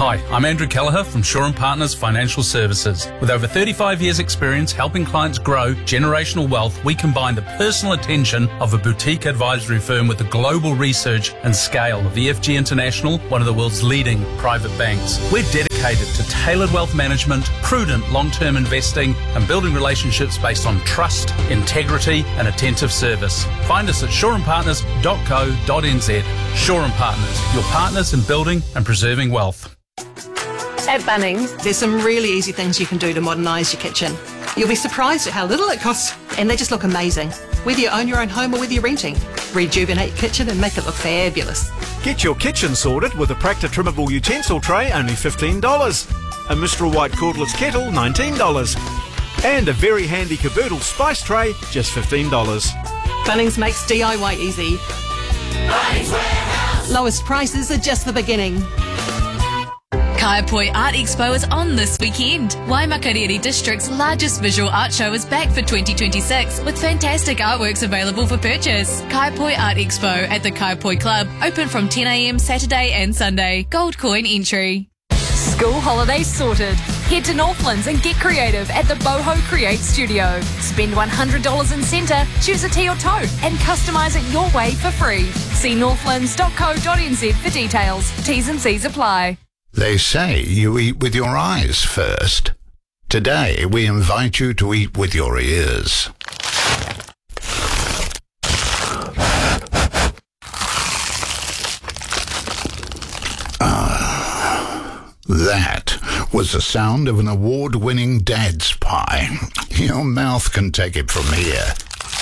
Hi, I'm Andrew Kelleher from Shaw & Partners Financial Services. With over 35 years' experience helping clients grow generational wealth, we combine the personal attention of a boutique advisory firm with the global research and scale of EFG International, one of the world's leading private banks. We're dedicated to tailored wealth management, prudent long-term investing, and building relationships based on trust, integrity, and attentive service. Find us at shawandpartners.co.nz. Shaw & Partners, your partners in building and preserving wealth. At Bunnings, there's some really easy things you can do to modernise your kitchen. You'll be surprised at how little it costs, and they just look amazing. Whether you own your own home or whether you're renting, rejuvenate your kitchen and make it look fabulous. Get your kitchen sorted with a Practa trimmable utensil tray, only $15. A Mistral White cordless kettle, $19. And a very handy caboodle spice tray, just $15. Bunnings makes DIY easy. Bunnings Warehouse. Lowest prices are just the beginning. Kaiapoi Art Expo is on this weekend. Waimakariri District's largest visual art show is back for 2026 with fantastic artworks available for purchase. Kaiapoi Art Expo at the Kaiapoi Club, open from 10 a.m. Saturday and Sunday. Gold coin entry. School holidays sorted. Head to Northlands and get creative at the Boho Create Studio. Spend $100 in centre, choose a tea or tote, and customise it your way for free. See northlands.co.nz for details. T's and C's apply. They say you eat with your eyes first. Today, we invite you to eat with your ears. That was the sound of an award-winning Dad's Pie. Your mouth can take it from here.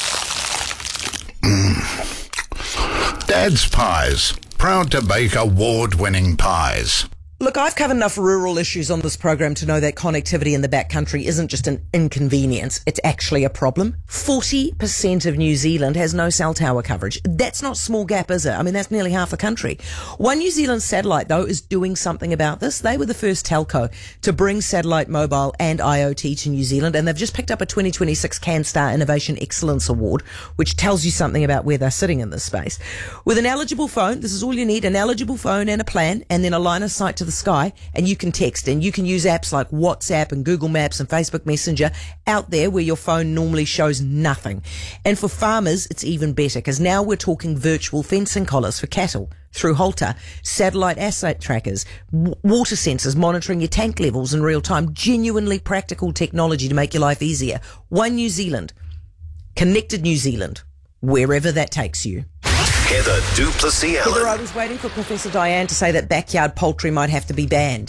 Dad's Pies, proud to bake award-winning pies. Look, I've covered enough rural issues on this program to know that connectivity in the backcountry isn't just an inconvenience, it's actually a problem. 40% of New Zealand has no cell tower coverage. That's not a small gap, is it? I mean, that's nearly half the country. One New Zealand satellite, though, is doing something about this. They were the first telco to bring satellite, mobile and IoT to New Zealand, and they've just picked up a 2026 CanStar Innovation Excellence Award, which tells you something about where they're sitting in this space. With an eligible phone, this is all you need, an eligible phone and a plan, and then a line of sight to the sky, and you can text, and you can use apps like WhatsApp and Google Maps and Facebook Messenger out there where your phone normally shows nothing. And for farmers, it's even better, because now we're talking virtual fencing collars for cattle through Halter, satellite asset trackers, water sensors monitoring your tank levels in real time, genuinely practical technology to make your life easier. One New Zealand, connected New Zealand, wherever that takes you. Heather du Plessis-Allen. Heather, I was waiting for Professor Diane to say that backyard poultry might have to be banned.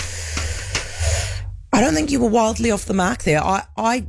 I don't think you were wildly off the mark there. What I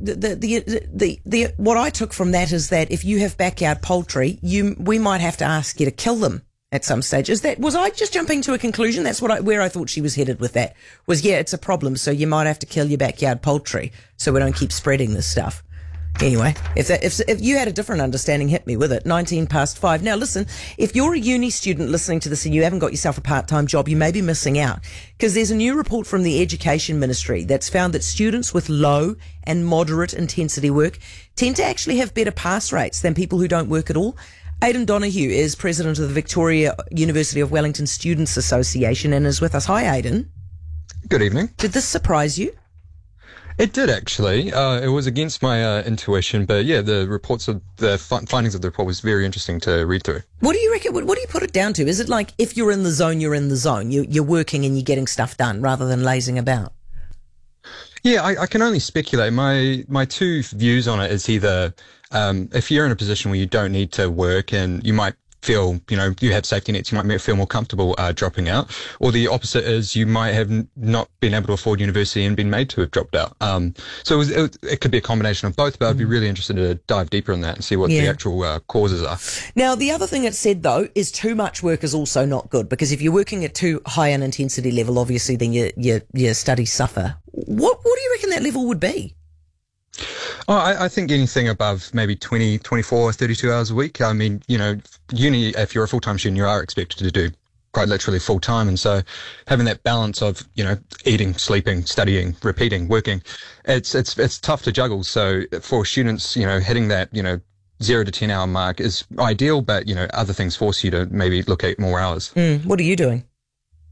took from that is that if you have backyard poultry, we might have to ask you to kill them at some stage. Was I just jumping to a conclusion? That's where I thought she was headed with that. Was, yeah, it's a problem, so you might have to kill your backyard poultry so we don't keep spreading this stuff. Anyway, if you had a different understanding, hit me with it. 5:19. Now listen, if you're a uni student listening to this and you haven't got yourself a part-time job, you may be missing out, because there's a new report from the Education Ministry that's found that students with low and moderate intensity work tend to actually have better pass rates than people who don't work at all. Aidan Donoghue is president of the Victoria University of Wellington Students Association and is with us. Hi, Aidan. Good evening. Did this surprise you? It did, actually. It was against my intuition, but yeah, the findings of the report was very interesting to read through. What do you reckon? What do you put it down to? Is it like if you're in the zone, you're in the zone? You're working and you're getting stuff done rather than lazing about? Yeah, I can only speculate. My two views on it is either if you're in a position where you don't need to work and you might feel, you have safety nets, you might feel more comfortable dropping out, or the opposite is you might have not been able to afford university and been made to have dropped out. So it could be a combination of both, but I'd be really interested to dive deeper in that and see what the actual causes are. Now, the other thing it said, though, is too much work is also not good, because if you're working at too high an intensity level, obviously then your studies suffer. What do you reckon that level would be? Oh, I think anything above maybe 20, 24, 32 hours a week. I mean, uni, if you're a full-time student, you are expected to do quite literally full-time. And so having that balance of, eating, sleeping, studying, repeating, working, it's tough to juggle. So for students, hitting that, 0 to 10 hour mark is ideal, but, other things force you to maybe look at more hours. What are you doing?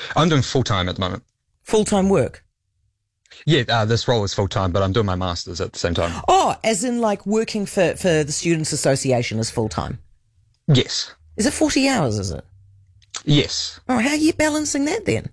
I'm doing full-time at the moment. Full-time work? Yeah, this role is full-time, but I'm doing my master's at the same time. Oh, as in like working for the Students' Association is full-time? Yes. Is it 40 hours, is it? Yes. Oh, how are you balancing that then?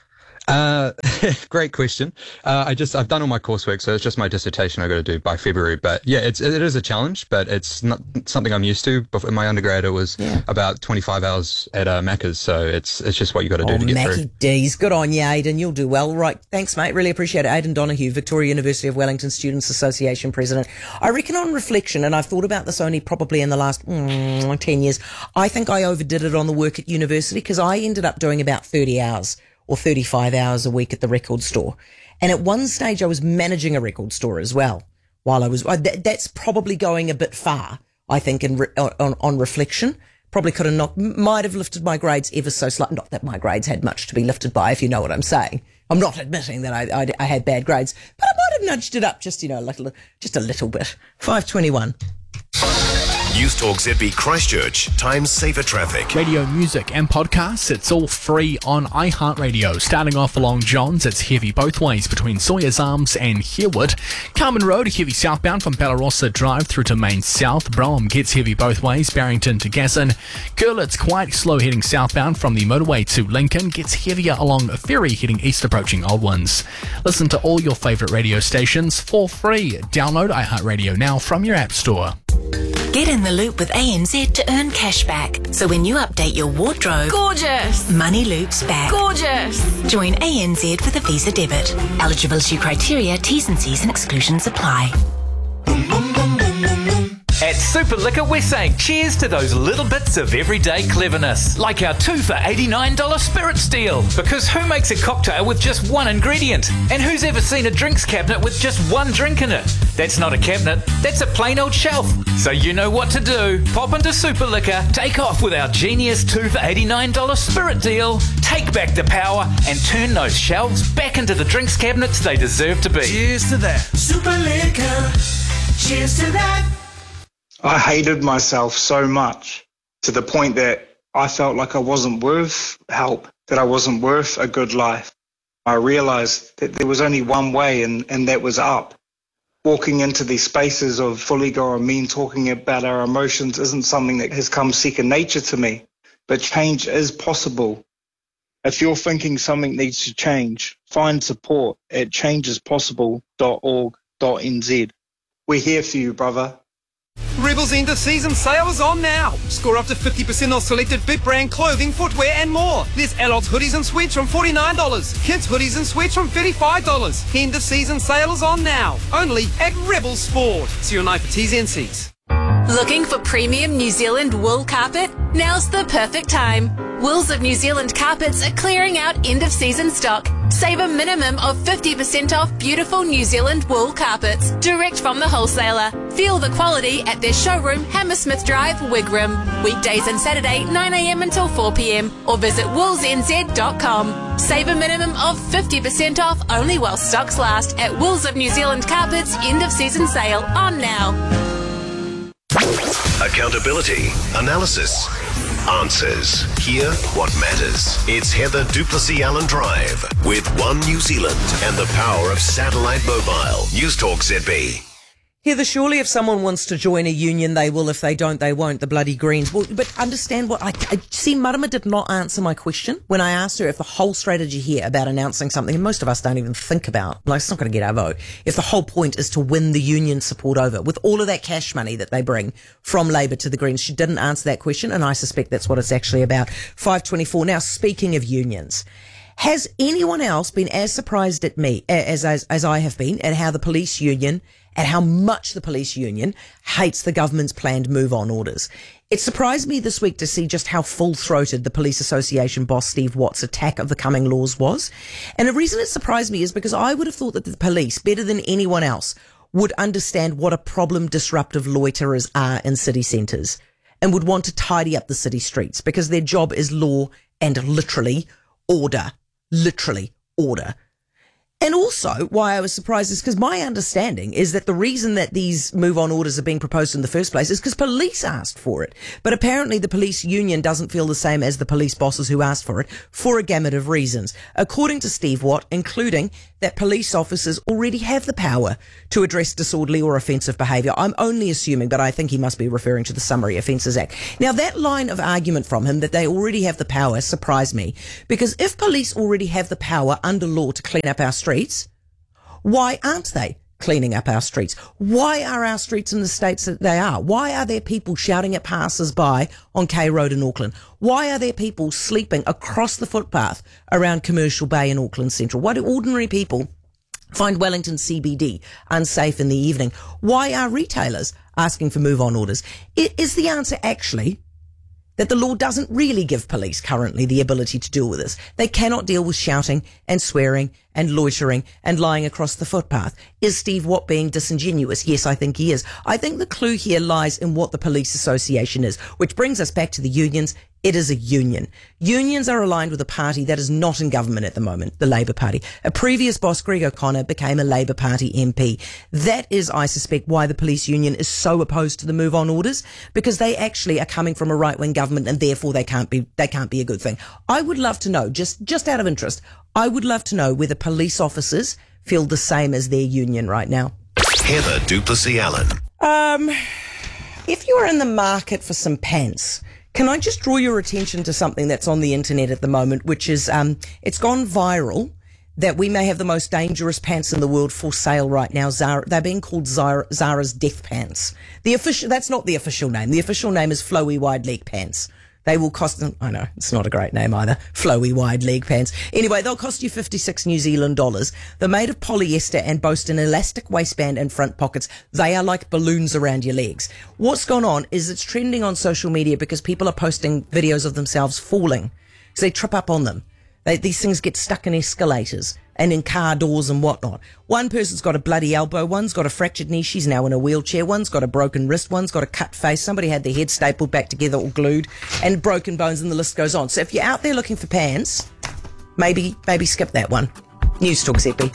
Great question. I've done all my coursework, so it's just my dissertation I've got to do by February. But yeah, it is a challenge, but it's not something I'm used to. In my undergrad, it was about 25 hours at Macca's, so it's just what you got to do to get Mackie through. D's. Good on you, Aidan. You'll do well. Right. Thanks, mate. Really appreciate it. Aidan Donoghue, Victoria University of Wellington Students Association President. I reckon on reflection, and I've thought about this only probably in the last 10 years, I think I overdid it on the work at university because I ended up doing about 30 hours or 35 hours a week at the record store. And at one stage I was managing a record store as well while I was, that's probably going a bit far, I think, on reflection. Probably could have might have lifted my grades ever so slightly. Not that my grades had much to be lifted by, if you know what I'm saying. I'm not admitting that I had bad grades, but I might have nudged it up just a little bit. 5:21. News Talk ZB Christchurch, times safer traffic. Radio, music and podcasts, it's all free on iHeartRadio. Starting off along Johns, it's heavy both ways between Sawyers Arms and Herwood. Carmen Road, heavy southbound from Ballarossa Drive through to Main South. Brougham gets heavy both ways, Barrington to Gasson. Curlett's quite slow heading southbound from the motorway to Lincoln. Gets heavier along Ferry heading east approaching Old Ones. Listen to all your favourite radio stations for free. Download iHeartRadio now from your app store. Get in the loop with ANZ to earn cash back. So when you update your wardrobe, gorgeous, money loops back. Gorgeous. Join ANZ with a Visa debit. Eligibility criteria, T's and C's and exclusions apply. At Super Liquor, we're saying cheers to those little bits of everyday cleverness, like our 2 for $89 spirits deal. Because who makes a cocktail with just one ingredient? And who's ever seen a drinks cabinet with just one drink in it? That's not a cabinet, that's a plain old shelf. So you know what to do. Pop into Super Liquor, take off with our genius 2 for $89 spirit deal, take back the power, and turn those shelves back into the drinks cabinets they deserve to be. Cheers to that. Super Liquor, cheers to that. I hated myself so much to the point that I felt like I wasn't worth help, that I wasn't worth a good life. I realized that there was only one way, and that was up. Walking into these spaces of full ego and mean talking about our emotions isn't something that has come second nature to me, but change is possible. If you're thinking something needs to change, find support at changespossible.org.nz. We're here for you, brother. Rebel's end of season sale is on now. Score up to 50% off selected Bit brand clothing, footwear and more. There's adults hoodies and sweats from $49. Kids hoodies and sweats from $35. End of season sale is on now. Only at Rebel Sport. See your night for T's and C's. Looking for premium New Zealand wool carpet? Now's the perfect time. Wools of New Zealand Carpets are clearing out end-of-season stock. Save a minimum of 50% off beautiful New Zealand wool carpets, direct from the wholesaler. Feel the quality at their showroom, Hammersmith Drive, Wigram. Weekdays and Saturday, 9am until 4pm, or visit woolsnz.com. Save a minimum of 50% off only while stocks last at Wools of New Zealand Carpets end-of-season sale on now. Accountability, analysis, answers. Hear what matters. It's Heather Duplessis Allen Drive with One New Zealand and the power of satellite mobile. News Talk ZB. Heather, surely if someone wants to join a union, they will. If they don't, they won't. The bloody Greens. Well, but understand what I see. Marama did not answer my question when I asked her if the whole strategy here about announcing something, and most of us don't even think about, like, it's not going to get our vote, if the whole point is to win the union support over with all of that cash money that they bring from Labour to the Greens. She didn't answer that question, and I suspect that's what it's actually about. 5:24. Now, speaking of unions, has anyone else been as surprised at me as I have been at how the police union, at how much the police union hates the government's planned move-on orders? It surprised me this week to see just how full-throated the Police Association boss Steve Watt's attack of the coming laws was. And the reason it surprised me is because I would have thought that the police, better than anyone else, would understand what a problem disruptive loiterers are in city centres and would want to tidy up the city streets because their job is law and literally order. Literally order. And also, why I was surprised is because my understanding is that the reason that these move-on orders are being proposed in the first place is because police asked for it. But apparently the police union doesn't feel the same as the police bosses who asked for it, for a gamut of reasons. According to Steve Watt, including that police officers already have the power to address disorderly or offensive behaviour. I'm only assuming, but I think he must be referring to the Summary Offences Act. Now, that line of argument from him that they already have the power surprised me, because if police already have the power under law to clean up our streets, why aren't they cleaning up our streets? Why are our streets in the states that they are? Why are there people shouting at passers-by on K Road in Auckland? Why are there people sleeping across the footpath around Commercial Bay in Auckland Central? Why do ordinary people find Wellington CBD unsafe in the evening? Why are retailers asking for move-on orders? Is the answer actually that the law doesn't really give police currently the ability to deal with this? They cannot deal with shouting and swearing and loitering and lying across the footpath. Is Steve Watt being disingenuous? Yes, I think he is. I think the clue here lies in what the police association is, which brings us back to the unions. It is a union. Unions are aligned with a party that is not in government at the moment, the Labour Party. A previous boss, Greg O'Connor, became a Labour Party MP. That is, I suspect, why the police union is so opposed to the move-on orders, because they actually are coming from a right-wing government and therefore they can't be a good thing. I would love to know, just out of interest, I would love to know whether police officers feel the same as their union right now. Heather Duplessis Allen. If you're in the market for some pants, can I just draw your attention to something that's on the internet at the moment, which is, it's gone viral that we may have the most dangerous pants in the world for sale right now. They're being called Zara's Death Pants. That's not the official name. The official name is Flowy Wide Leg Pants. They will cost them, I know, it's not a great name either, Flowy Wide Leg Pants. Anyway, they'll cost you 56 New Zealand dollars. They're made of polyester and boast an elastic waistband and front pockets. They are like balloons around your legs. What's gone on is it's trending on social media because people are posting videos of themselves falling. So they trip up on them. These things get stuck in escalators and in car doors and whatnot. One person's got a bloody elbow, one's got a fractured knee, she's now in a wheelchair, one's got a broken wrist, one's got a cut face, somebody had their head stapled back together or glued, and broken bones, and the list goes on. So if you're out there looking for pants, maybe skip that one. News Talk Zeppy.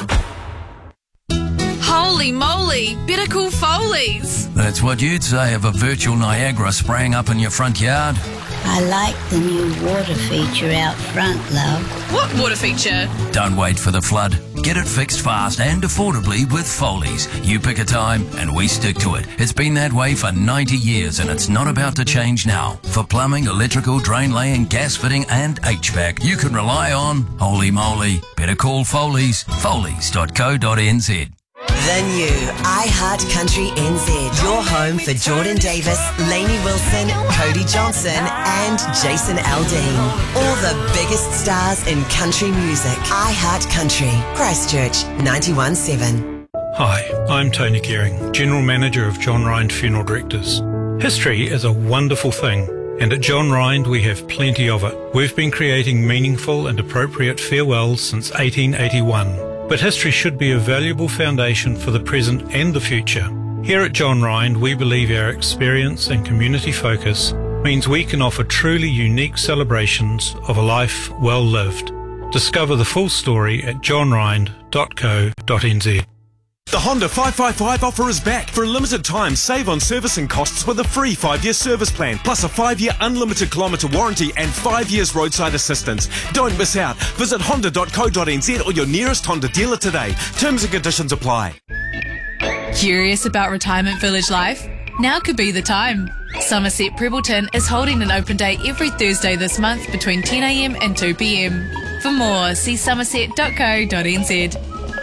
Holy moly, better call Foley's. That's what you'd say of a virtual Niagara spraying up in your front yard. I like the new water feature out front, love. What water feature? Don't wait for the flood. Get it fixed fast and affordably with Foley's. You pick a time and we stick to it. It's been that way for 90 years and it's not about to change now. For plumbing, electrical, drain laying, gas fitting and HVAC, you can rely on Holy Moly. Better call Foley's. Foley's.co.nz. The new iHeart Country NZ. Your home for Jordan Davis, Lainey Wilson, Cody Johnson and Jason Aldean. All the biggest stars in country music. iHeart Country. Christchurch 91.7. Hi, I'm Tony Gehring, General Manager of John Rind Funeral Directors. History is a wonderful thing, and at John Rind we have plenty of it. We've been creating meaningful and appropriate farewells since 1881. But history should be a valuable foundation for the present and the future. Here at John Rind, we believe our experience and community focus means we can offer truly unique celebrations of a life well lived. Discover the full story at johnrind.co.nz. The Honda 555 offer is back. For a limited time, save on servicing costs with a free 5-year service plan, plus a 5-year unlimited kilometre warranty and 5 years roadside assistance. Don't miss out. Visit honda.co.nz or your nearest Honda dealer today. Terms and conditions apply. Curious about retirement village life? Now could be the time. Somerset Prebbleton is holding an open day every Thursday this month between 10 a.m. and 2 p.m. For more, see somerset.co.nz.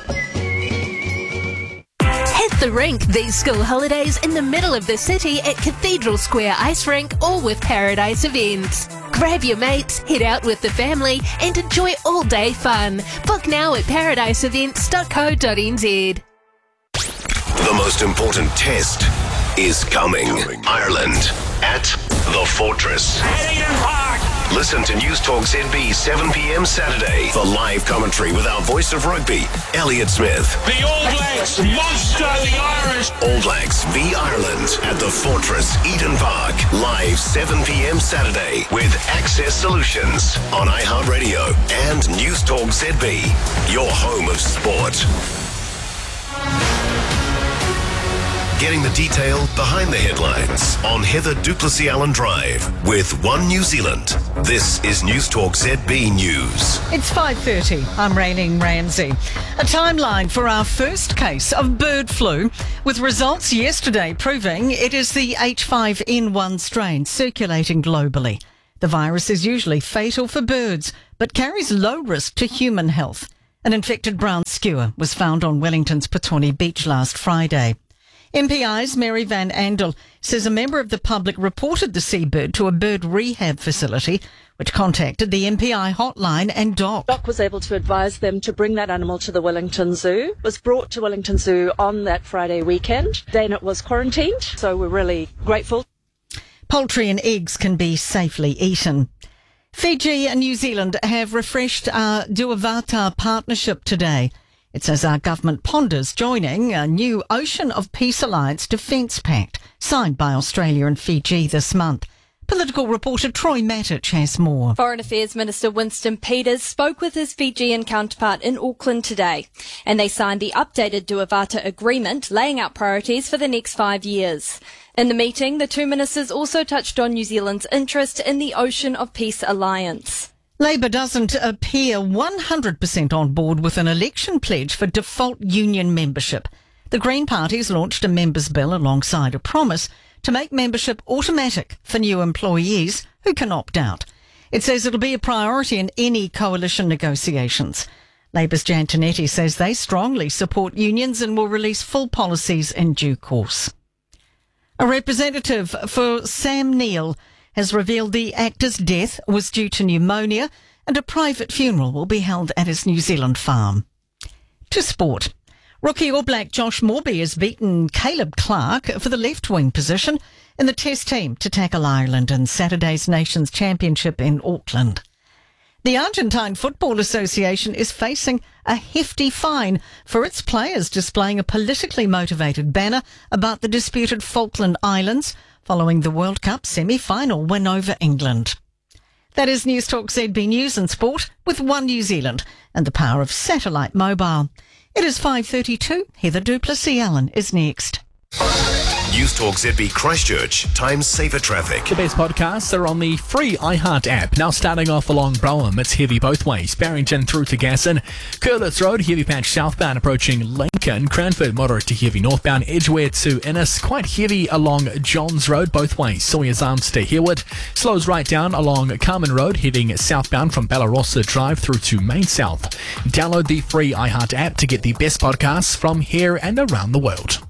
Hit the rink these school holidays in the middle of the city at Cathedral Square Ice Rink or with Paradise Events. Grab your mates, head out with the family and enjoy all-day fun. Book now at paradiseevents.co.nz. The most important test is coming. Ireland at the Fortress. At Eden Park, Listen to News Talk ZB 7 p.m. Saturday for live commentary with our voice of rugby, Elliot Smith. The All Blacks monster the Irish. All Blacks v Ireland at the Fortress Eden Park. Live 7 p.m. Saturday with Access Solutions on iHeartRadio and News Talk ZB, your home of sport. Getting the detail behind the headlines on Heather Duplessis Allen Drive with One New Zealand. This is News Talk ZB News. It's 5:30. I'm Raylene Ramsey. A timeline for our first case of bird flu, with results yesterday proving it is the H5N1 strain circulating globally. The virus is usually fatal for birds, but carries low risk to human health. An infected brown skua was found on Wellington's Petone Beach last Friday. MPI's Mary Van Andel says a member of the public reported the seabird to a bird rehab facility, which contacted the MPI hotline and DOC. DOC was able to advise them to bring that animal to the Wellington Zoo. It was brought to Wellington Zoo on that Friday weekend. Then it was quarantined, so we're really grateful. Poultry and eggs can be safely eaten. Fiji and New Zealand have refreshed our Duavata partnership today. It says our government ponders joining a new Ocean of Peace Alliance Defence Pact signed by Australia and Fiji this month. Political reporter Troy Matic has more. Foreign Affairs Minister Winston Peters spoke with his Fijian counterpart in Auckland today, and they signed the updated Duavata agreement laying out priorities for the next 5 years. In the meeting, the two ministers also touched on New Zealand's interest in the Ocean of Peace Alliance. Labour doesn't appear 100% on board with an election pledge for default union membership. The Green Party's launched a members' bill alongside a promise to make membership automatic for new employees who can opt out. It says it'll be a priority in any coalition negotiations. Labour's Jan Tinetti says they strongly support unions and will release full policies in due course. A representative for Sam Neill has revealed the actor's death was due to pneumonia and a private funeral will be held at his New Zealand farm. To sport. Rookie All Black Josh Morby has beaten Caleb Clark for the left-wing position in the Test team to tackle Ireland in Saturday's Nations Championship in Auckland. The Argentine Football Association is facing a hefty fine for its players displaying a politically motivated banner about the disputed Falkland Islands following the World Cup semi-final win over England. That is News Talk ZB News and Sport with One New Zealand and the power of satellite mobile. It is 5:32. Heather Duplessis Allen is next. News Talk ZB Christchurch, times safer traffic. The best podcasts are on the free iHeart app. Now starting off along Brougham, it's heavy both ways. Barrington through to Gasson. Curlitz Road, heavy patch southbound approaching Lincoln. Cranford, moderate to heavy northbound. Edgware to Innis, quite heavy along Johns Road both ways. Sawyers Arms to Herwood. Slows right down along Carmen Road, heading southbound from Ballarossa Drive through to Main South. Download the free iHeart app to get the best podcasts from here and around the world.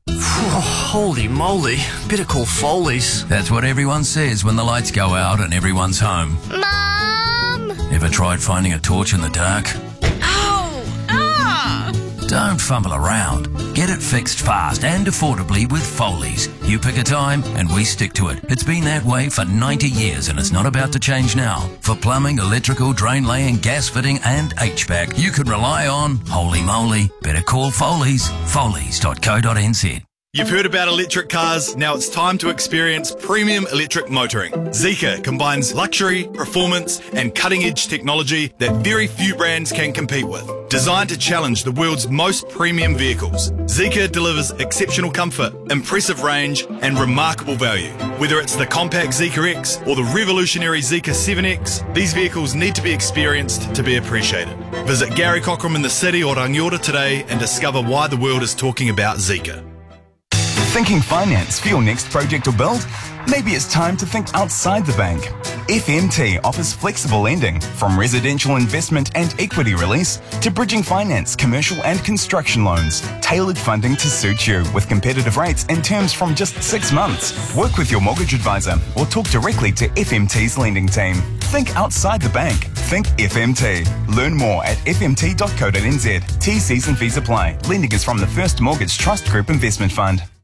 Holy moly, better call Foley's. That's what everyone says when the lights go out and everyone's home. Mom! Ever tried finding a torch in the dark? Ow! Ah! Don't fumble around. Get it fixed fast and affordably with Foley's. You pick a time and we stick to it. It's been that way for 90 years and it's not about to change now. For plumbing, electrical, drain laying, gas fitting and HVAC, you can rely on, holy moly, better call Foley's. Foley's.co.nz. You've heard about electric cars, now it's time to experience premium electric motoring. Zeekr combines luxury, performance and cutting-edge technology that very few brands can compete with. Designed to challenge the world's most premium vehicles, Zeekr delivers exceptional comfort, impressive range and remarkable value. Whether it's the compact Zeekr X or the revolutionary Zeekr 7X, these vehicles need to be experienced to be appreciated. Visit Gary Cockram in the city or Rangiora today and discover why the world is talking about Zeekr. Thinking finance for your next project or build? Maybe it's time to think outside the bank. FMT offers flexible lending, from residential investment and equity release to bridging finance, commercial and construction loans. Tailored funding to suit you with competitive rates and terms from just 6 months. Work with your mortgage advisor or talk directly to FMT's lending team. Think outside the bank. Think FMT. Learn more at fmt.co.nz. T's and fees apply. Lending is from the First Mortgage Trust Group Investment Fund.